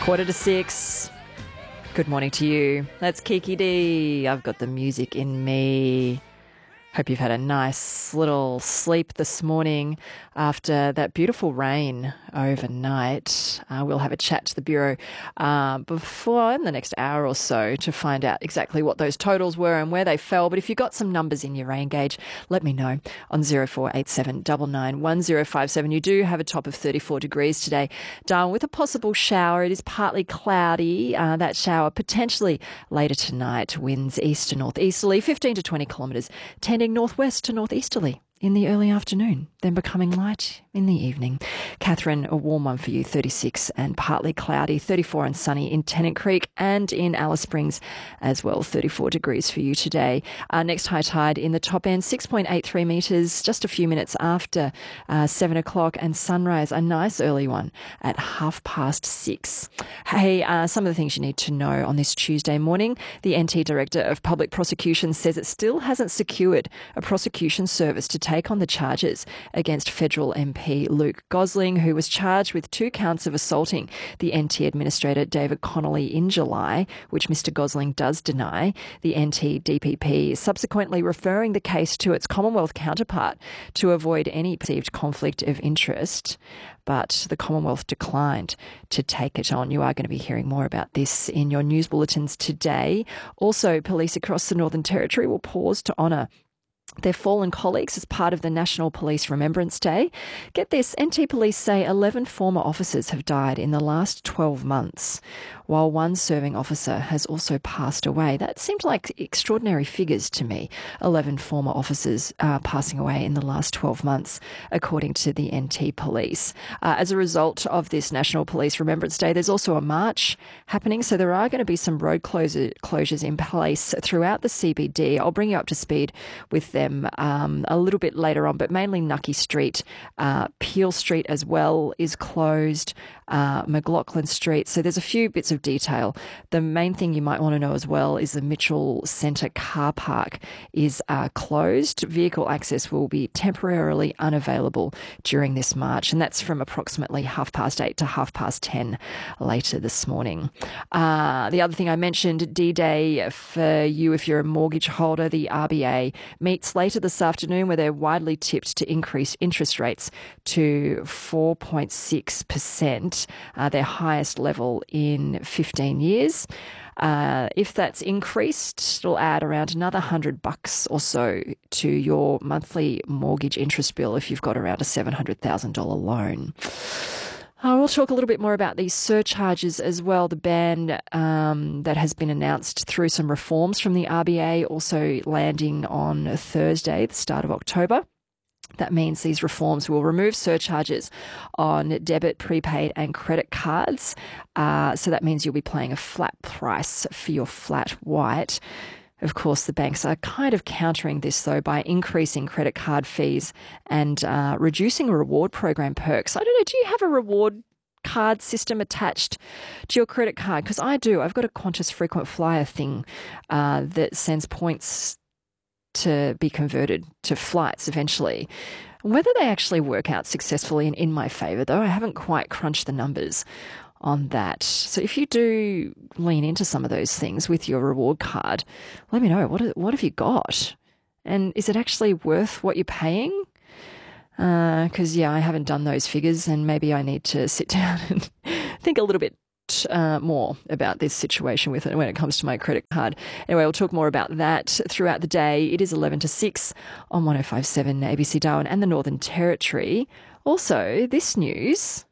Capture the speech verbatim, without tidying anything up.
Quarter to six. Good morning to you. That's Kiki D. I've got the music in me. Hope you've had a nice little sleep this morning after that beautiful rain overnight. Uh, we'll have a chat to the Bureau uh, before in the next hour or so to find out exactly what those totals were and where they fell. But if you've got some numbers in your rain gauge, let me know on zero four eight seven nine nine one zero five seven. You do have a top of thirty-four degrees today, Darwin, with a possible shower. It is partly cloudy. Uh, that shower potentially later tonight. Winds east to northeasterly, fifteen to twenty kilometres, tending northwest to northeasterly in the early afternoon, then becoming light in the evening. Catherine, a warm one for you, thirty-six and partly cloudy, thirty-four and sunny in Tennant Creek and in Alice Springs as well, thirty-four degrees for you today. Uh, next high tide in the top end, six point eight three metres, just a few minutes after uh, seven o'clock, and sunrise, a nice early one at half past six. Hey, uh, some of the things you need to know on this Tuesday morning. The N T Director of Public Prosecutions says it still hasn't secured a prosecution service to take on the charges against federal M P Luke Gosling, who was charged with two counts of assaulting the N T Administrator David Connolly in July, which Mr Gosling does deny. The N T D P P subsequently referring the case to its Commonwealth counterpart to avoid any perceived conflict of interest, but the Commonwealth declined to take it on. You are going to be hearing more about this in your news bulletins today. Also, police across the Northern Territory will pause to honour their fallen colleagues as part of the National Police Remembrance Day. Get this, N T Police say eleven former officers have died in the last twelve months, while one serving officer has also passed away. That seemed like extraordinary figures to me, eleven former officers uh, passing away in the last twelve months, according to the N T Police. Uh, as a result of this National Police Remembrance Day, there's also a march happening, so there are going to be some road closure, closures in place throughout the C B D. I'll bring you up to speed with them Um, a little bit later on, but mainly Nucky Street. Uh, Peel Street as well is closed, uh, McLaughlin Street. So there's a few bits of detail. The main thing you might want to know as well is the Mitchell Centre car park is uh, closed. Vehicle access will be temporarily unavailable during this march, and that's from approximately half past eight to half past ten later this morning. Uh, the other thing I mentioned, D-Day for you if you're a mortgage holder, the R B A meets later this afternoon, where they're widely tipped to increase interest rates to four point six percent, uh, their highest level in fifteen years. Uh, if that's increased, it'll add around another hundred bucks or so to your monthly mortgage interest bill if you've got around a seven hundred thousand dollars loan. Uh, we'll talk a little bit more about these surcharges as well. The ban um, that has been announced through some reforms from the R B A also landing on Thursday, the start of October. That means these reforms will remove surcharges on debit, prepaid and credit cards. Uh, so that means you'll be paying a flat price for your flat white. Of course, the banks are kind of countering this, though, by increasing credit card fees and uh, reducing reward program perks. I don't know, do you have a reward card system attached to your credit card? Because I do. I've got a Qantas frequent flyer thing uh, that sends points to be converted to flights eventually. Whether they actually work out successfully and in my favour, though, I haven't quite crunched the numbers on that. So if you do lean into some of those things with your reward card, let me know. What what have you got? And is it actually worth what you're paying? Because, uh, yeah, I haven't done those figures, and maybe I need to sit down and think a little bit Uh, more about this situation with it when it comes to my credit card. Anyway, we'll talk more about that throughout the day. It is eleven to six on one oh five point seven A B C Darwin and the Northern Territory. Also, this news,